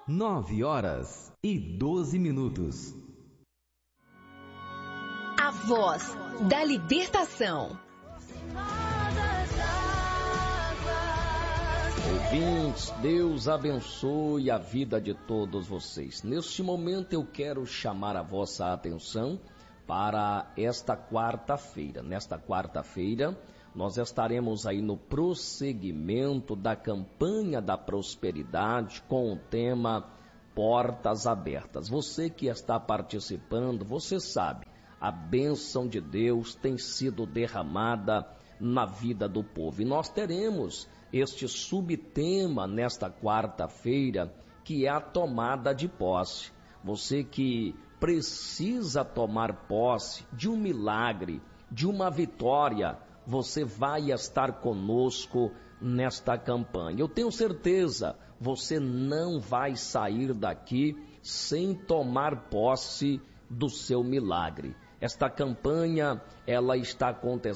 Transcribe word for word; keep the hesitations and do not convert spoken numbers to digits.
nove horas e doze minutos. A voz da libertação. Ouvintes, Deus abençoe a vida de todos vocês. Neste momento eu quero chamar a vossa atenção para esta quarta-feira. Nesta quarta-feira nós estaremos aí no prosseguimento da campanha da prosperidade com o tema Portas Abertas. Você que está participando, você sabe, a bênção de Deus tem sido derramada na vida do povo. E nós teremos este subtema nesta quarta-feira, que é a tomada de posse. Você que precisa tomar posse de um milagre, de uma vitória, você vai estar conosco nesta campanha. Eu tenho certeza, você não vai sair daqui sem tomar posse do seu milagre. Esta campanha, ela está acontecendo